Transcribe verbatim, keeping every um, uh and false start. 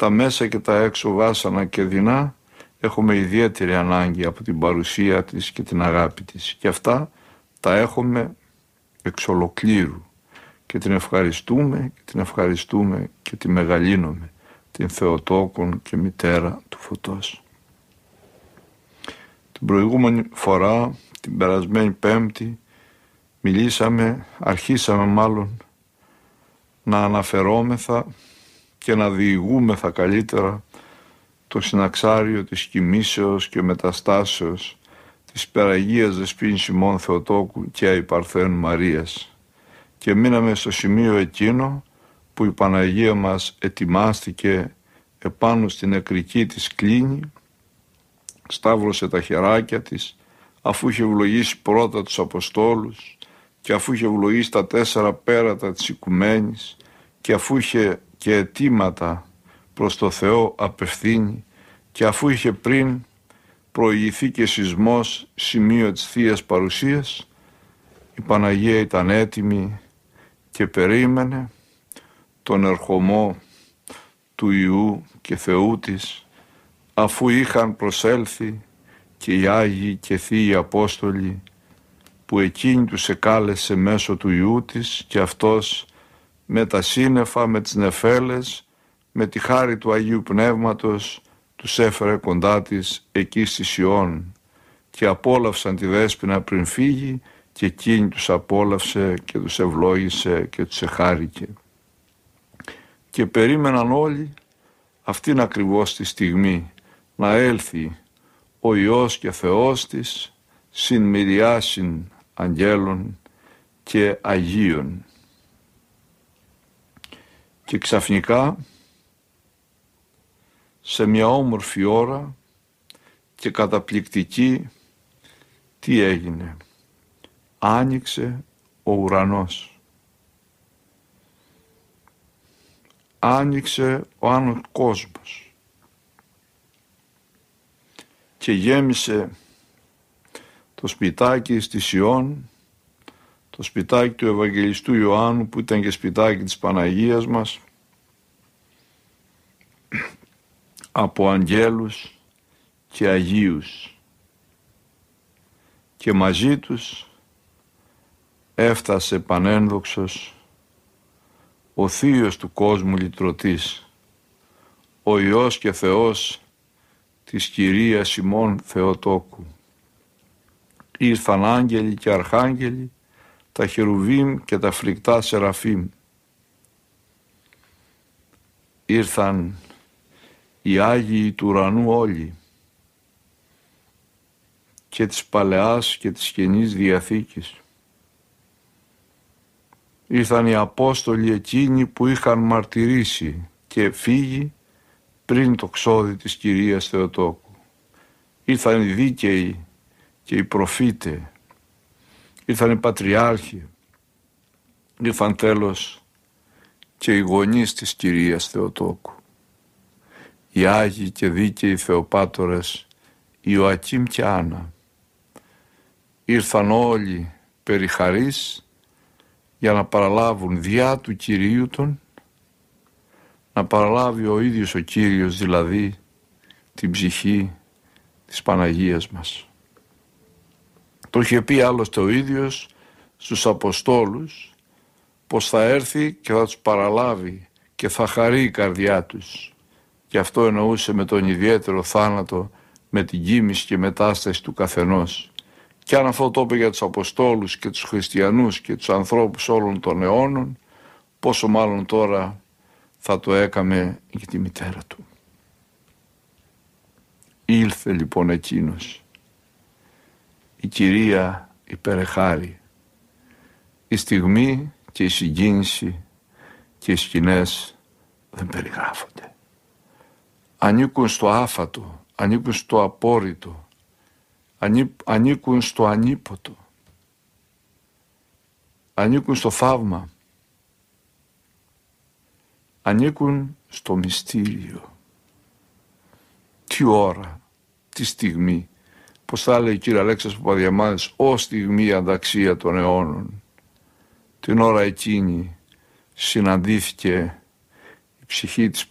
τα μέσα και τα έξω βάσανα και δεινά, έχουμε ιδιαίτερη ανάγκη από την παρουσία της και την αγάπη της. Και αυτά τα έχουμε εξ ολοκλήρου. Και την ευχαριστούμε και την ευχαριστούμε και τη μεγαλύνουμε, την Θεοτόκον και μητέρα του φωτός. Την προηγούμενη φορά, την περασμένη Πέμπτη, μιλήσαμε, αρχίσαμε μάλλον να αναφερόμεθα και να διηγούμεθα καλύτερα το συναξάριο της κοιμήσεως και μεταστάσεως της Υπεραγίας Δεσποίνης ημών Θεοτόκου και Αϊπαρθένου Μαρίας. Και μείναμε στο σημείο εκείνο που η Παναγία μας ετοιμάστηκε επάνω στην νεκρική της κλίνη, σταύρωσε τα χεράκια της, αφού είχε ευλογήσει πρώτα τους Αποστόλους και αφού είχε ευλογήσει τα τέσσερα πέρατα της οικουμένης και αφού είχε και αιτήματα προς το Θεό απευθύνει και αφού είχε πριν προηγηθεί και σεισμός σημείο της Θείας Παρουσίας, η Παναγία ήταν έτοιμη και περίμενε τον ερχομό του Υιού και Θεού της, αφού είχαν προσέλθει και οι Άγιοι και Θείοι Απόστολοι που εκείνη τους εκάλεσε μέσω του Υιού της και αυτός με τα σύννεφα, με τις νεφέλες, με τη χάρη του Αγίου Πνεύματος τους έφερε κοντά της εκεί στη Σιών και απόλαυσαν τη Δέσποινα πριν φύγει και εκείνη τους απόλαυσε και τους ευλόγησε και τους εχάρηκε. Και περίμεναν όλοι αυτήν ακριβώς τη στιγμή να έλθει ο Υιός και Θεός της συν μυριάσιν αγγέλων και Αγίων. Και ξαφνικά σε μια όμορφη ώρα και καταπληκτική τι έγινε? Άνοιξε ο ουρανός. Άνοιξε ο άνος κόσμος και γέμισε το σπιτάκι στη Σιών, το σπιτάκι του Ευαγγελιστού Ιωάννου που ήταν και σπιτάκι της Παναγίας μας, από αγγέλους και Αγίους, και μαζί τους έφτασε πανένδοξος ο Θείος του κόσμου λυτρωτής, ο Υιός και Θεός της Κυρίας ημών Θεοτόκου. Ήρθαν άγγελοι και αρχάγγελοι, τα χερουβίμ και τα φρικτά σεραφίμ. Ήρθαν οι Άγιοι του ουρανού όλοι και της Παλαιάς και της Καινής Διαθήκης. Ήρθαν οι Απόστολοι εκείνοι που είχαν μαρτυρήσει και φύγει πριν το ξόδι της Κυρίας Θεοτόκου. Ήρθαν οι δίκαιοι και οι προφήτες. Ήρθαν οι Πατριάρχοι. Ήρθαν τέλος και οι γονείς της Κυρίας Θεοτόκου. Οι Άγιοι και δίκαιοι Θεοπάτορες Ιωακήμ και Άννα. Ήρθαν όλοι περί χαρίς για να παραλάβουν διά του Κυρίου τον, να παραλάβει ο ίδιος ο Κύριος δηλαδή την ψυχή της Παναγίας μας. Το είχε πει άλλωστε ο ίδιος στους Αποστόλους πως θα έρθει και θα τους παραλάβει και θα χαρεί η καρδιά τους. Και αυτό εννοούσε με τον ιδιαίτερο θάνατο, με την κοίμηση και μετάσταση του καθενός. Και αν αυτό το είπε για τους Αποστόλους και τους χριστιανούς και τους ανθρώπους όλων των αιώνων, πόσο μάλλον τώρα θα το έκαμε για τη μητέρα του. Ήλθε λοιπόν εκείνος, η Κυρία υπερεχάρη, η στιγμή και η συγκίνηση και οι σκηνές δεν περιγράφονται. Ανήκουν στο άφατο, ανήκουν στο απόρριτο, ανήκουν στο ανίποτο, ανήκουν στο θαύμα, ανήκουν στο μυστήριο. Τι ώρα, τι στιγμή, πως θα λέει η κύριε Αλέξας Παπαδιαμάνης, «Ω στιγμή ανταξία των αιώνων». Την ώρα εκείνη συναντήθηκε η ψυχή της